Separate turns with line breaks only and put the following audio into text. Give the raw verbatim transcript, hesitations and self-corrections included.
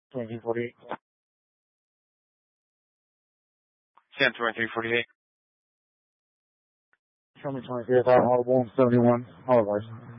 twenty-three forty-eight.
Sam twenty-three forty-eight.
Show me twenty-three, audible, seventy-one, all advice.